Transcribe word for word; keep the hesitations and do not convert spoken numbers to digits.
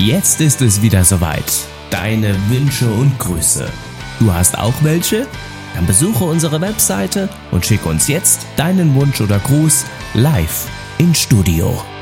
Jetzt ist es wieder soweit. Deine Wünsche und Grüße. Du hast auch welche? Dann besuche unsere Webseite und schick uns jetzt deinen Wunsch oder Gruß live ins Studio.